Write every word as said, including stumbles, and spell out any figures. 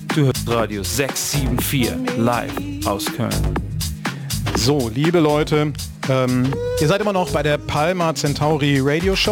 Du hörst Radio sechs sieben vier live aus Köln. So, liebe Leute, ähm, ihr seid immer noch bei der Palma Centauri Radio Show.